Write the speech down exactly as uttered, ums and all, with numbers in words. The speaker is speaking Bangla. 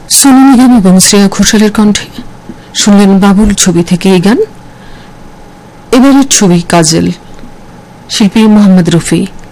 সোনু নিগম এবং শ্রেয়া ঘোষালের কণ্ঠে শুনলেন বাবুল ছবি থেকে এই গান। এবারের ছবি কাজল, শিল্পী মোহাম্মদ রফি।